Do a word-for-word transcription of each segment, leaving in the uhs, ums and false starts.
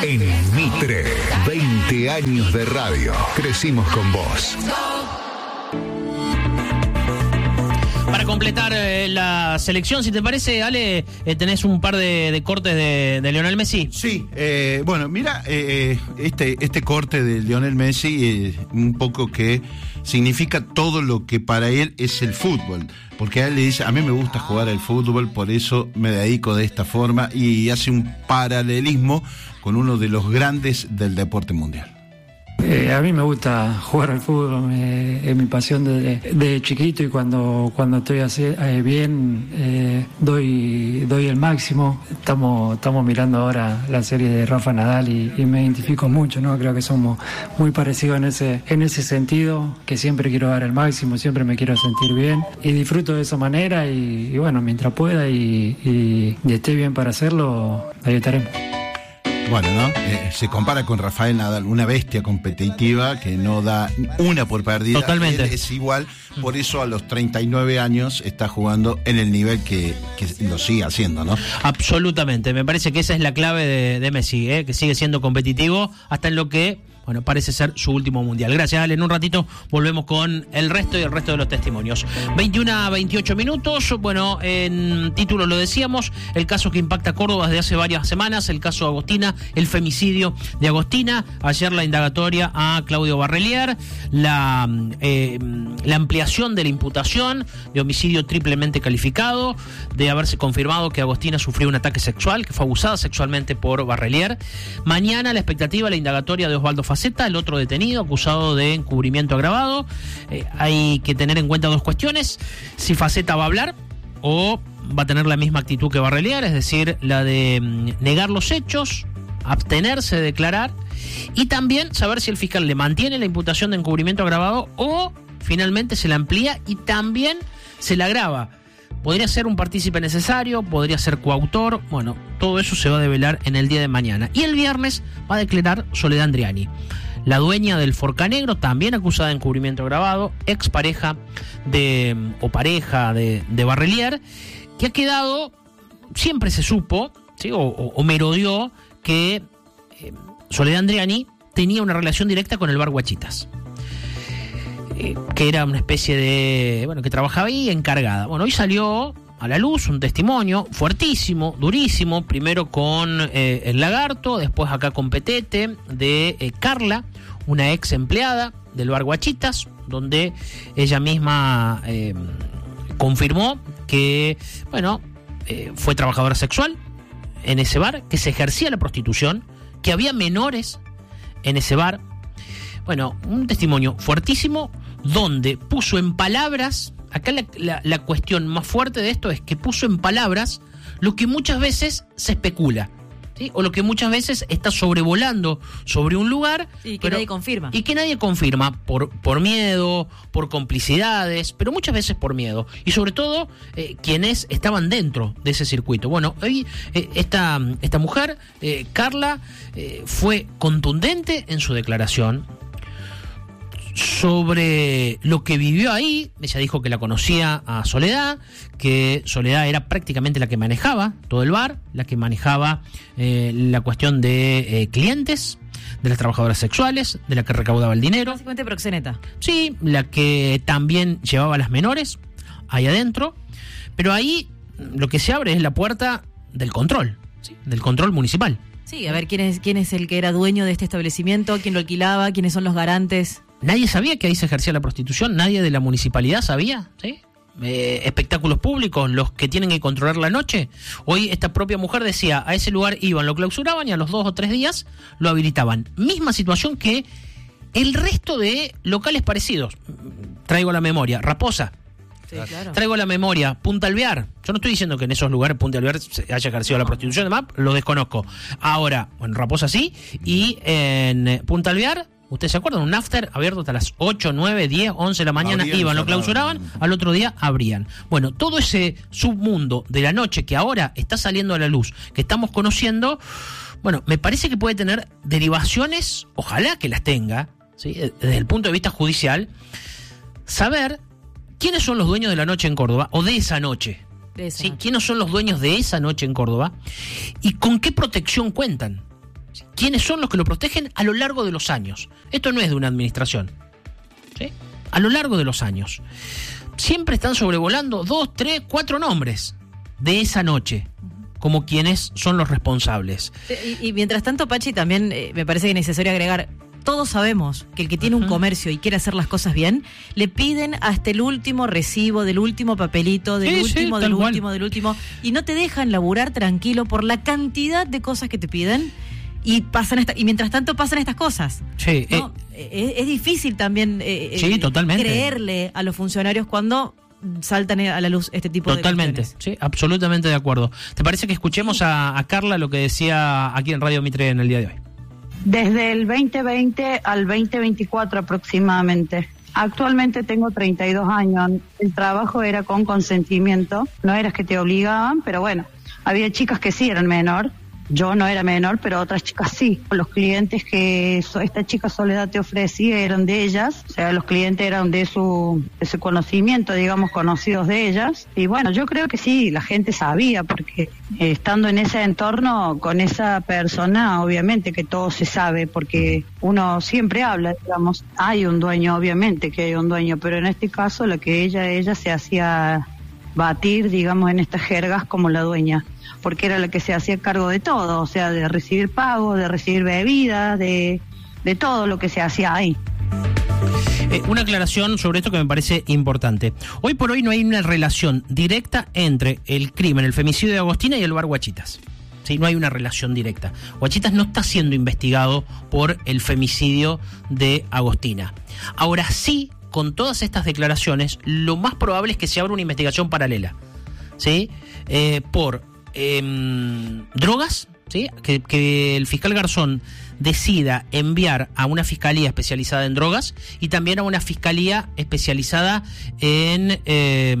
En Mitre, veinte años de radio. Crecimos con vos. Para completar eh, la selección, si te parece, Ale, eh, tenés un par de, de cortes de, de Lionel Messi. Sí, eh, bueno, mira, eh, este, este corte de Lionel Messi, eh, un poco que significa todo lo que para él es el fútbol. Porque a él le dice, a mí me gusta jugar al fútbol, por eso me dedico de esta forma, y hace un paralelismo con uno de los grandes del deporte mundial. Eh, a mí me gusta jugar al fútbol, me, es mi pasión desde de chiquito, y cuando cuando estoy así, eh, bien eh, doy doy el máximo. Estamos estamos mirando ahora la serie de Rafa Nadal y, y me identifico mucho, ¿no? Creo que somos muy parecidos en ese en ese sentido, que siempre quiero dar el máximo, siempre me quiero sentir bien y disfruto de esa manera, y, y bueno, mientras pueda y, y, y esté bien para hacerlo, ahí estaremos. Bueno, ¿no? Eh, se compara con Rafael Nadal, una bestia competitiva que no da una por perdida. Totalmente. Él es igual, por eso a los treinta y nueve años está jugando en el nivel que, que lo sigue haciendo, ¿no? Absolutamente, me parece que esa es la clave de, de Messi, ¿eh? Que sigue siendo competitivo hasta en lo que, bueno, parece ser su último mundial. Gracias, Ale. En un ratito volvemos con el resto y el resto de los testimonios. veintiuno a veintiocho minutos. Bueno, en título lo decíamos, el caso que impacta a Córdoba desde hace varias semanas, el caso Agostina, el femicidio de Agostina. Ayer la indagatoria a Claudio Barrelier, la, eh, la ampliación de la imputación de homicidio triplemente calificado, de haberse confirmado que Agostina sufrió un ataque sexual, que fue abusada sexualmente por Barrelier. Mañana la expectativa, la indagatoria de Osvaldo Faceta, el otro detenido acusado de encubrimiento agravado. Eh, hay que tener en cuenta dos cuestiones: si Faceta va a hablar o va a tener la misma actitud que Barrelier, es decir, la de mm, negar los hechos, abstenerse de declarar, y también saber si el fiscal le mantiene la imputación de encubrimiento agravado o finalmente se la amplía y también se la agrava. Podría ser un partícipe necesario, podría ser coautor. Bueno, todo eso se va a develar en el día de mañana. Y el viernes va a declarar Soledad Andriani, la dueña del Forcanegro, también acusada de encubrimiento agravado, expareja de, o pareja de, de Barrelier, que ha quedado, siempre se supo, ¿sí? o, o, o merodeó, que eh, Soledad Andriani tenía una relación directa con el bar Guachitas, que era una especie de, bueno, que trabajaba ahí encargada. Bueno, hoy salió a la luz un testimonio fuertísimo, durísimo, primero con eh, el Lagarto, después acá con Petete, de eh, Carla, una ex empleada del bar Guachitas, donde ella misma eh, confirmó que, bueno, eh, fue trabajadora sexual en ese bar, que se ejercía la prostitución, que había menores en ese bar. Bueno, un testimonio fuertísimo donde puso en palabras, acá la, la, la cuestión más fuerte de esto es que puso en palabras lo que muchas veces se especula, ¿sí? O lo que muchas veces está sobrevolando sobre un lugar y que pero, nadie confirma. Y que nadie confirma por, por miedo, por complicidades, pero muchas veces por miedo. Y sobre todo, eh, quienes estaban dentro de ese circuito. Bueno, hoy eh, esta, esta mujer, eh, Carla, eh, fue contundente en su declaración sobre lo que vivió ahí. Ella dijo que la conocía a Soledad, que Soledad era prácticamente la que manejaba todo el bar, la que manejaba eh, la cuestión de eh, clientes, de las trabajadoras sexuales, de la que recaudaba el dinero. Básicamente proxeneta. Sí, la que también llevaba a las menores ahí adentro. Pero ahí lo que se abre es la puerta del control, ¿sí? Del control municipal. Sí, a ver quién es, quién es el que era dueño de este establecimiento, quién lo alquilaba, quiénes son los garantes. Nadie sabía que ahí se ejercía la prostitución, nadie de la municipalidad sabía, ¿sí? Eh, espectáculos públicos, los que tienen que controlar la noche. Hoy esta propia mujer decía, a ese lugar iban, lo clausuraban y a los dos o tres días lo habilitaban. Misma situación que el resto de locales parecidos. Traigo a la memoria, Raposa. Sí, claro. Traigo a la memoria, Punta Alvear. Yo no estoy diciendo que en esos lugares Punta Alvear se haya ejercido la prostitución, además lo desconozco. Ahora, en Raposa sí, y en Punta Alvear, ¿ustedes se acuerdan? Un after abierto hasta las ocho, nueve, diez, once de la mañana, abrían, iban, lo clausuraban, al otro día abrían. Bueno, todo ese submundo de la noche que ahora está saliendo a la luz, que estamos conociendo, bueno, me parece que puede tener derivaciones, ojalá que las tenga, ¿sí? Desde el punto de vista judicial, saber quiénes son los dueños de la noche en Córdoba, o de esa noche. De esa ¿Sí? noche. ¿Quiénes son los dueños de esa noche en Córdoba? ¿Y con qué protección cuentan? ¿Quiénes son los que lo protegen a lo largo de los años? Esto no es de una administración, ¿sí? A lo largo de los años. Siempre están sobrevolando dos, tres, cuatro nombres de esa noche como quienes son los responsables. Y, y mientras tanto, Pachi, también eh, me parece que es necesario agregar, todos sabemos que el que tiene uh-huh. un comercio y quiere hacer las cosas bien, le piden hasta el último recibo, del último papelito, del sí, último, sí, del cual. último, del último, y no te dejan laburar tranquilo por la cantidad de cosas que te piden. Y pasan esta, y mientras tanto pasan estas cosas. Sí, ¿no? eh, es, es difícil también eh, sí, totalmente. creerle a los funcionarios cuando saltan a la luz este tipo totalmente, de cuestiones. Sí, absolutamente de acuerdo. ¿Te parece que escuchemos a, a Carla lo que decía aquí en Radio Mitre en el día de hoy? Desde el veinte veinte al veinte veinticuatro aproximadamente. Actualmente tengo treinta y dos años. El trabajo era con consentimiento. No eras que te obligaban, pero bueno, había chicas que sí eran menor. Yo no era menor, pero otras chicas sí. Los clientes que esta chica Soledad te ofrecía eran de ellas, o sea, los clientes eran de su, de su conocimiento, digamos, conocidos de ellas. Y bueno, yo creo que sí, la gente sabía, porque eh, estando en ese entorno con esa persona, obviamente que todo se sabe, porque uno siempre habla, digamos, hay un dueño, obviamente que hay un dueño, pero en este caso la que ella, ella se hacía batir, digamos, en estas jergas como la dueña, porque era la que se hacía cargo de todo, o sea, de recibir pago, de recibir bebidas, de, de todo lo que se hacía ahí. Eh, una aclaración sobre esto que me parece importante. Hoy por hoy no hay una relación directa entre el crimen, el femicidio de Agostina y el bar Guachitas. ¿Sí? No hay una relación directa. Guachitas no está siendo investigado por el femicidio de Agostina. Ahora sí, con todas estas declaraciones, lo más probable es que se abra una investigación paralela, ¿sí? Eh, por eh, drogas, ¿sí? Que, que el fiscal Garzón decida enviar a una fiscalía especializada en drogas y también a una fiscalía especializada en, eh,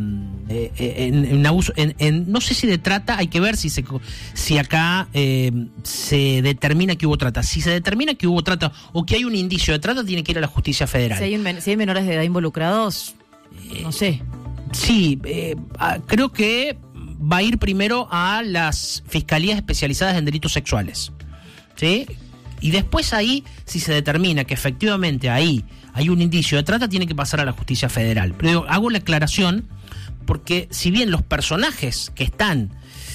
en, en abuso, en, en, no sé si de trata, hay que ver si se, si acá eh, se determina que hubo trata. Si se determina que hubo trata o que hay un indicio de trata, tiene que ir a la justicia federal. Si hay, un, si hay menores de edad involucrados, no sé. Eh, sí, eh, creo que va a ir primero a las fiscalías especializadas en delitos sexuales, ¿sí? Y después ahí, si se determina que efectivamente ahí hay un indicio de trata, tiene que pasar a la justicia federal. Pero hago la aclaración porque si bien los personajes que están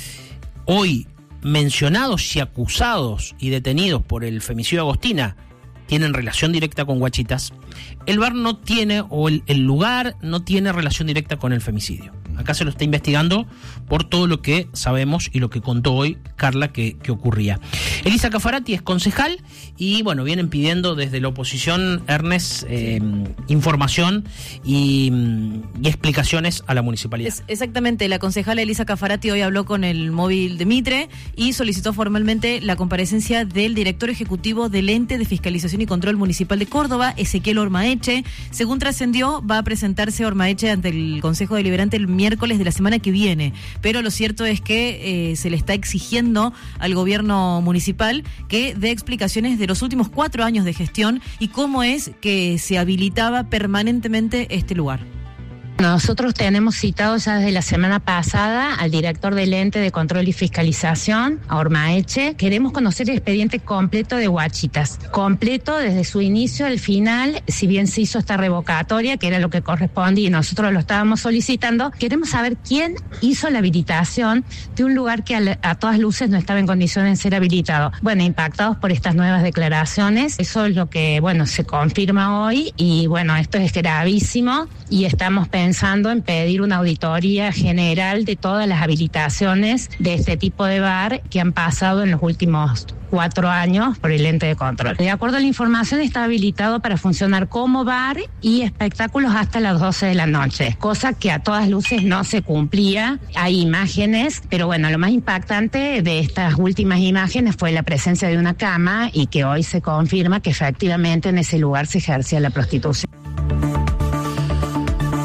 hoy mencionados y acusados y detenidos por el femicidio de Agostina tienen relación directa con Guachitas, el bar no tiene, o el, el lugar no tiene relación directa con el femicidio. Acá se lo está investigando por todo lo que sabemos y lo que contó hoy Carla que, que ocurría. Elisa Cafarati es concejal y bueno, vienen pidiendo desde la oposición, Ernest, eh, información y, y explicaciones a la municipalidad. Es exactamente, la concejala Elisa Cafarati hoy habló con el móvil de Mitre y solicitó formalmente la comparecencia del director ejecutivo del Ente de Fiscalización y Control Municipal de Córdoba, Ezequiel Ormaeche. Según trascendió, va a presentarse Ormaeche ante el Consejo Deliberante el miércoles de la semana que viene, pero lo cierto es que eh, se le está exigiendo al gobierno municipal que dé explicaciones de los últimos cuatro años de gestión y cómo es que se habilitaba permanentemente este lugar. Nosotros tenemos citado ya desde la semana pasada al director del Ente de Control y Fiscalización, a Ormaeche. Queremos conocer el expediente completo de Guachitas, completo desde su inicio al final, si bien se hizo esta revocatoria, que era lo que correspondía y nosotros lo estábamos solicitando. Queremos saber quién hizo la habilitación de un lugar que a, a todas luces no estaba en condiciones de ser habilitado. Bueno, impactados por estas nuevas declaraciones, eso es lo que, bueno, se confirma hoy y bueno, esto es gravísimo y estamos pensando pensando en pedir una auditoría general de todas las habilitaciones de este tipo de bar que han pasado en los últimos cuatro años por el ente de control. De acuerdo a la información, está habilitado para funcionar como bar y espectáculos hasta las doce de la noche, cosa que a todas luces no se cumplía. Hay imágenes, pero bueno, lo más impactante de estas últimas imágenes fue la presencia de una cama y que hoy se confirma que efectivamente en ese lugar se ejercía la prostitución.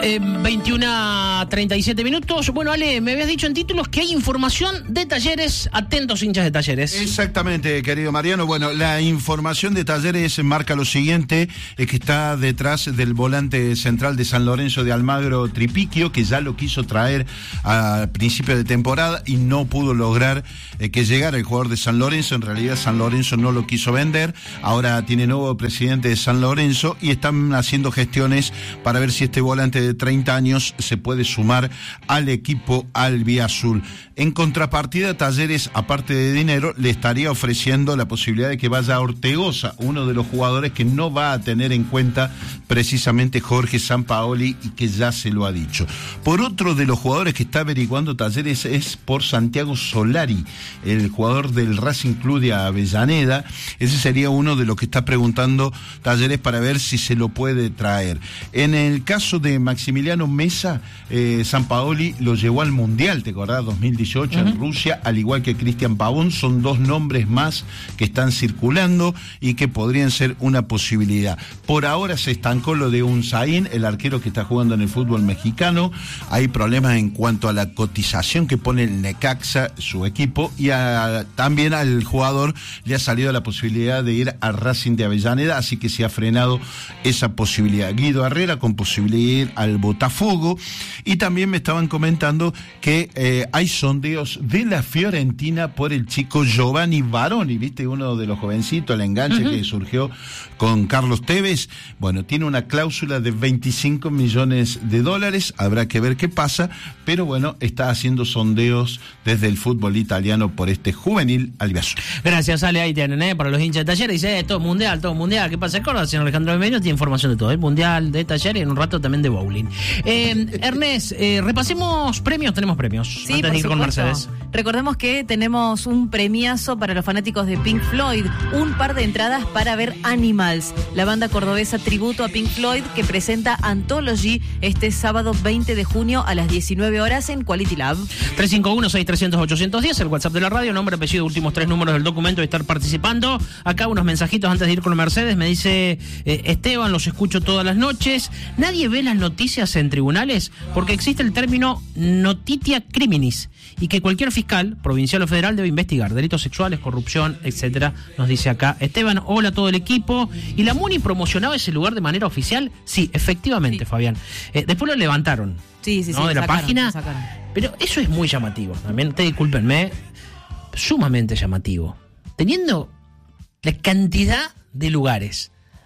Eh, veintiuno a treinta y siete minutos. Bueno, Ale, me habías dicho en títulos que hay información de Talleres. Atentos, hinchas de Talleres. Exactamente, querido Mariano. Bueno, la información de Talleres marca lo siguiente, es que está detrás del volante central de San Lorenzo de Almagro, Tripiquio, que ya lo quiso traer a principio de temporada y no pudo lograr eh, que llegara el jugador de San Lorenzo. En realidad San Lorenzo no lo quiso vender. Ahora tiene nuevo presidente de San Lorenzo y están haciendo gestiones para ver si este volante de treinta años se puede sumar al equipo albiazul. En contrapartida, Talleres, aparte de dinero, le estaría ofreciendo la posibilidad de que vaya a Ortegoza, uno de los jugadores que no va a tener en cuenta precisamente Jorge Sampaoli y que ya se lo ha dicho. Por otro de los jugadores que está averiguando Talleres es por Santiago Solari, el jugador del Racing Club de Avellaneda. Ese sería uno de los que está preguntando Talleres para ver si se lo puede traer. En el caso de Maximiliano Mesa, eh, Sampaoli lo llevó al Mundial, ¿te acordás? dos mil dieciocho uh-huh. en Rusia, al igual que Cristian Pavón. Son dos nombres más que están circulando y que podrían ser una posibilidad. Por ahora se estancó lo de Unzaín, el arquero que está jugando en el fútbol mexicano. Hay problemas en cuanto a la cotización que pone el Necaxa, su equipo, y a, también al jugador le ha salido la posibilidad de ir al Racing de Avellaneda, así que se ha frenado esa posibilidad. Guido Herrera con posibilidad de ir al Botafogo, y también me estaban comentando que eh, hay sondeos de la Fiorentina por el chico Giovanni Baroni, viste, uno de los jovencitos, el enganche uh-huh. que surgió con Carlos Tevez. Bueno, tiene una cláusula de veinticinco millones de dólares, habrá que ver qué pasa, pero bueno, está haciendo sondeos desde el fútbol italiano por este juvenil albiazul. Gracias, Ale, ahí tienen, ¿eh? Para los hinchas de Talleres, dice, eh, todo mundial, todo mundial, ¿qué pasa en Córdoba? Señor Alejandro Medio tiene información de todo, el mundial de Talleres y en un rato también de bowling. Eh, Ernest, eh, repasemos premios, tenemos premios. Sí, antes de ir con Mercedes. Recordemos que tenemos un premiazo para los fanáticos de Pink Floyd, un par de entradas para ver Animals, la banda cordobesa tributo a Pink Floyd que presenta Anthology este sábado veinte de junio a las diecinueve horas en Quality Lab. tres cinco uno, seis tres cero cero, ocho uno cero, el WhatsApp de la radio, nombre, apellido, últimos tres números del documento de estar participando. Acá unos mensajitos antes de ir con Mercedes. Me dice eh, Esteban, los escucho todas las noches. Nadie ve las noticias en tribunales porque existe el término notitia criminis y que cualquier fiscal, provincial o federal, debe investigar delitos sexuales, corrupción, etcétera. Nos dice acá Esteban. Hola a todo el equipo. ¿Y la MUNI promocionaba ese lugar de manera oficial? Sí, efectivamente, sí. Fabián. Eh, después lo levantaron. Sí, sí, ¿no? sí. De la sacaron, página. sacaron. Pero eso es muy llamativo. También, te discúlpenme, sumamente llamativo. Teniendo la cantidad de lugares,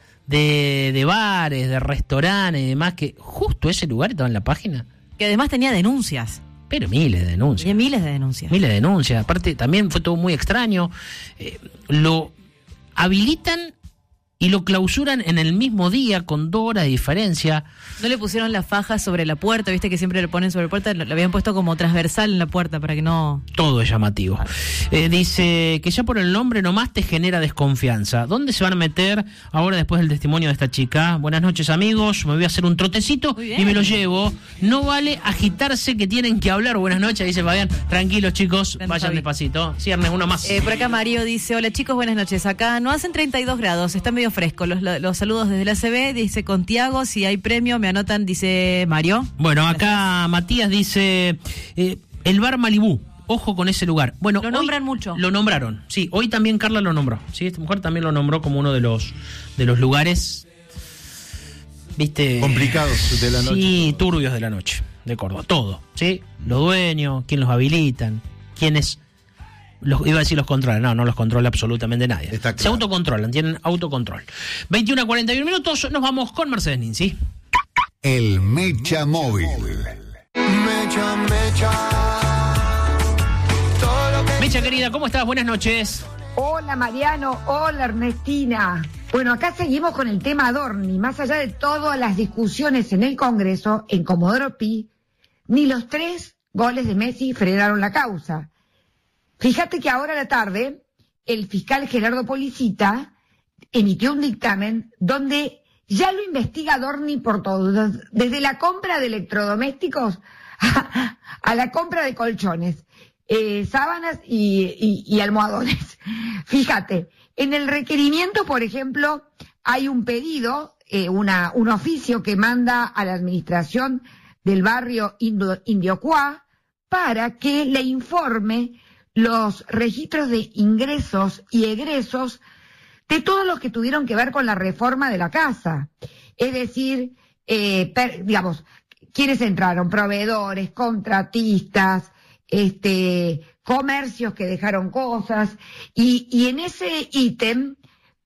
de, de bares, de restaurantes y demás, que justo ese lugar estaba en la página. Que además tenía denuncias. Pero miles de denuncias. Tenía miles de denuncias. Miles de denuncias. Aparte, también fue todo muy extraño. Eh, lo habilitan y lo clausuran en el mismo día con dos horas de diferencia. No le pusieron la faja sobre la puerta, viste que siempre le ponen sobre la puerta, lo habían puesto como transversal en la puerta para que no... Todo es llamativo. Eh, dice que ya por el nombre nomás te genera desconfianza. ¿Dónde se van a meter ahora después del testimonio de esta chica? Buenas noches, amigos, me voy a hacer un trotecito y me lo llevo. No vale agitarse que tienen que hablar. Buenas noches, dice Fabián. Tranquilos, chicos, Ven, vayan Fabi. despacito. Ciernes uno más. Eh, por acá Mario dice, hola chicos, buenas noches. Acá no hacen treinta y dos grados, está medio fresco. Los, los saludos desde la A C B, dice con Tiago, si hay premio me anotan, dice Mario. Bueno, acá Gracias. Matías dice, eh, el bar Malibú, ojo con ese lugar. Bueno, lo nombran mucho. Lo nombraron, sí, hoy también Carla lo nombró, sí, esta mujer también lo nombró como uno de los, de los lugares, viste... complicados de la noche. Sí, turbios de la noche, de Córdoba, todo, sí, los dueños, quién los habilitan, quiénes... Los, iba a decir los controlan, no, no los controla absolutamente nadie. Está claro. Se autocontrolan, tienen autocontrol. veintiuno a cuarenta y uno minutos, nos vamos con Mercedes Ninzi. El Mecha Móvil. Mecha, mecha. Todo lo que... Mecha querida, ¿cómo estás? Buenas noches. Hola Mariano, hola Ernestina. Bueno, acá seguimos con el tema Adorni. Más allá de todas las discusiones en el Congreso, en Comodoro Pi, ni los tres goles de Messi frenaron la causa. Fíjate que ahora a la tarde, el fiscal Gerardo Policita emitió un dictamen donde ya lo investiga Adorni por todo, desde la compra de electrodomésticos a, a la compra de colchones, eh, sábanas y, y, y almohadones. Fíjate, en el requerimiento, por ejemplo, hay un pedido eh, una, un oficio que manda a la administración del barrio Indo, Indiocuá para que le informe los registros de ingresos y egresos de todos los que tuvieron que ver con la reforma de la casa. Es decir, eh, per, digamos, quienes entraron, proveedores, contratistas, este, comercios que dejaron cosas, y, y en ese ítem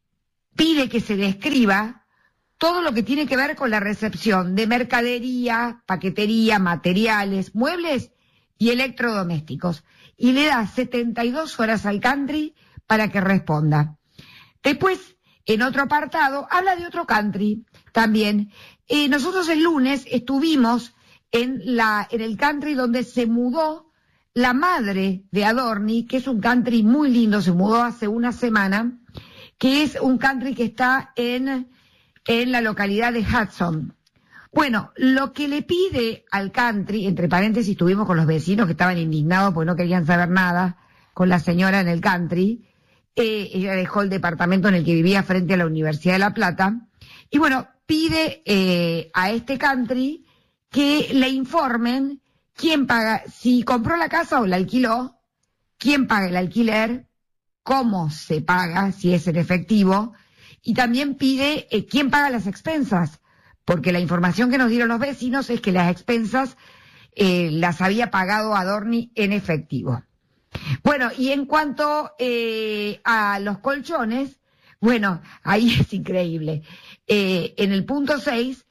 pide que se describa todo lo que tiene que ver con la recepción de mercadería, paquetería, materiales, muebles y electrodomésticos. Y le da setenta y dos horas al country para que responda. Después, en otro apartado, habla de otro country también. Eh, nosotros el lunes estuvimos en la en el country donde se mudó la madre de Adorni, que es un country muy lindo, se mudó hace una semana, que es un country que está en, en la localidad de Hudson. Bueno, lo que le pide al country, entre paréntesis, estuvimos con los vecinos que estaban indignados porque no querían saber nada con la señora en el country. Eh, ella dejó el departamento en el que vivía frente a la Universidad de La Plata. Y bueno, pide eh, a este country que le informen quién paga, si compró la casa o la alquiló, quién paga el alquiler, cómo se paga, si es en efectivo, y también pide eh, quién paga las expensas, porque la información que nos dieron los vecinos es que las expensas eh, las había pagado Adorni en efectivo. Bueno, y en cuanto eh, a los colchones, bueno, ahí es increíble. Eh, en el punto seis,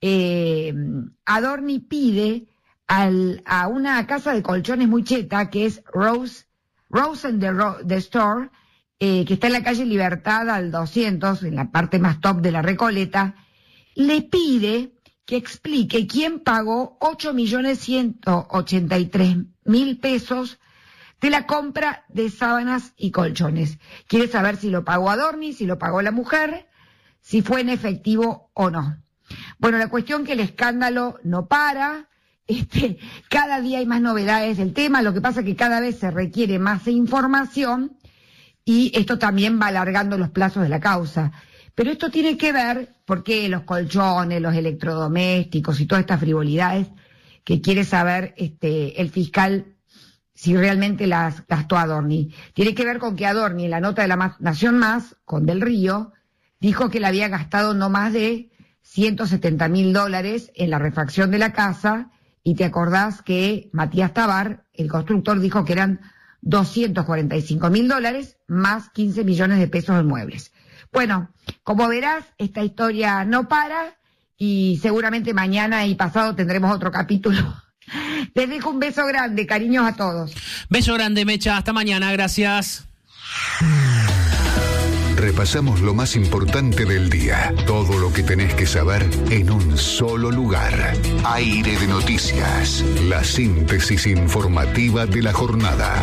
eh, Adorni pide al, a una casa de colchones muy cheta, que es Rose, Rose and the, Ro, the Store, eh, que está en la calle Libertad al doscientos, en la parte más top de la Recoleta, le pide que explique quién pagó ocho millones ciento ochenta y tres mil pesos de la compra de sábanas y colchones. Quiere saber si lo pagó Adorni, si lo pagó la mujer, si fue en efectivo o no. Bueno, la cuestión que el escándalo no para, este, cada día hay más novedades del tema, lo que pasa es que cada vez se requiere más información y esto también va alargando los plazos de la causa. Pero esto tiene que ver porque los colchones, los electrodomésticos y todas estas frivolidades que quiere saber este, el fiscal si realmente las gastó Adorni. Tiene que ver con que Adorni, en la nota de la Nación Más, con Del Río, dijo que le había gastado no más de ciento setenta mil dólares en la refacción de la casa, y te acordás que Matías Tabar, el constructor, dijo que eran doscientos cuarenta y cinco mil dólares más quince millones de pesos en muebles. Bueno, como verás, esta historia no para y seguramente mañana y pasado tendremos otro capítulo. Les dejo un beso grande, cariños a todos. Beso grande, Mecha, hasta mañana, gracias. Repasamos lo más importante del día, todo lo que tenés que saber en un solo lugar. Aire de Noticias, la síntesis informativa de la jornada.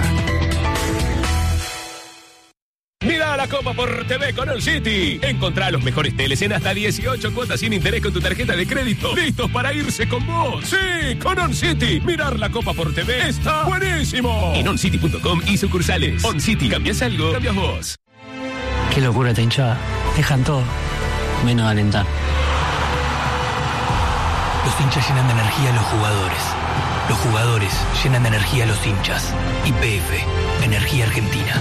Mira la Copa por T V con On City. Encontrá los mejores teles en hasta dieciocho cuotas sin interés con tu tarjeta de crédito. ¡Listos para irse con vos! ¡Sí! Con On City. Mirar la Copa por T V está buenísimo. En oncity punto com y sucursales. On City. ¿Cambias algo? Cambias vos. Qué locura esta hinchada. Dejan todo, menos alentar. Los hinchas llenan de energía a los jugadores. Los jugadores llenan de energía a los hinchas. Y P F, Energía Argentina.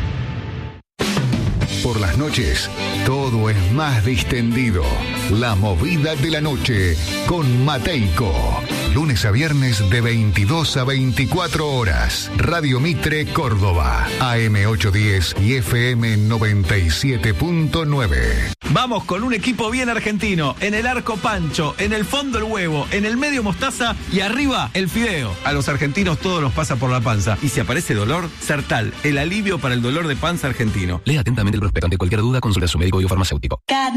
Por las noches, todo es más distendido. La movida de la noche con Mateico. Lunes a viernes de veintidós a veinticuatro horas. Radio Mitre Córdoba. A M ochocientos diez y F M noventa y siete punto nueve. Vamos con un equipo bien argentino. En el arco Pancho, en el fondo el huevo, en el medio mostaza y arriba el fideo. A los argentinos todo nos pasa por la panza. Y si aparece dolor, Sertal, el alivio para el dolor de panza argentino. Lea atentamente el prospecto. Ante cualquier duda, consulta a su médico y o farmacéutico.